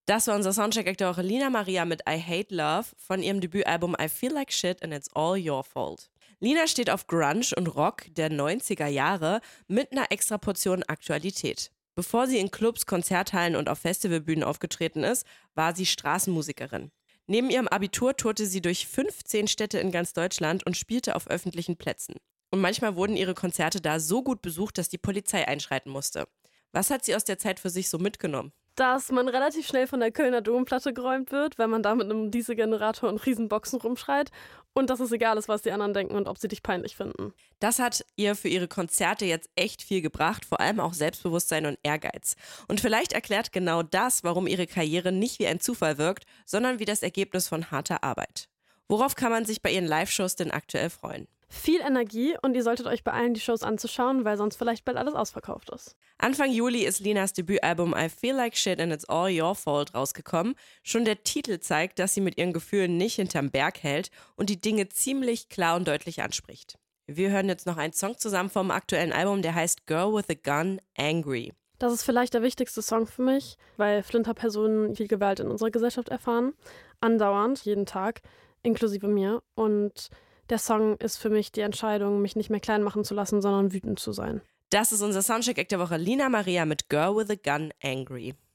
Das war unser Soundcheck-Act der Woche, Lina Maria mit I Hate Love von ihrem Debütalbum I Feel Like Shit and It's All Your Fault. Lina steht auf Grunge und Rock der 90er Jahre mit einer extra Portion Aktualität. Bevor sie in Clubs, Konzerthallen und auf Festivalbühnen aufgetreten ist, war sie Straßenmusikerin. Neben ihrem Abitur tourte sie durch 15 Städte in ganz Deutschland und spielte auf öffentlichen Plätzen. Und manchmal wurden ihre Konzerte da so gut besucht, dass die Polizei einschreiten musste. Was hat sie aus der Zeit für sich so mitgenommen? Dass man relativ schnell von der Kölner Domplatte geräumt wird, wenn man da mit einem Dieselgenerator und Riesenboxen rumschreit. Und dass es egal ist, was die anderen denken und ob sie dich peinlich finden. Das hat ihr für ihre Konzerte jetzt echt viel gebracht, vor allem auch Selbstbewusstsein und Ehrgeiz. Und vielleicht erklärt genau das, warum ihre Karriere nicht wie ein Zufall wirkt, sondern wie das Ergebnis von harter Arbeit. Worauf kann man sich bei ihren Live-Shows denn aktuell freuen? Viel Energie und ihr solltet euch beeilen, die Shows anzuschauen, weil sonst vielleicht bald alles ausverkauft ist. Anfang Juli ist Linas Debütalbum I Feel Like Shit and It's All Your Fault rausgekommen. Schon der Titel zeigt, dass sie mit ihren Gefühlen nicht hinterm Berg hält und die Dinge ziemlich klar und deutlich anspricht. Wir hören jetzt noch einen Song zusammen vom aktuellen Album, der heißt Girl with a Gun, Angry. Das ist vielleicht der wichtigste Song für mich, weil Flinterpersonen viel Gewalt in unserer Gesellschaft erfahren. Andauernd, jeden Tag, inklusive mir. Und der Song ist für mich die Entscheidung, mich nicht mehr klein machen zu lassen, sondern wütend zu sein. Das ist unser Soundcheck-Act der Woche, Lina Maria mit Girl with a Gun, Angry.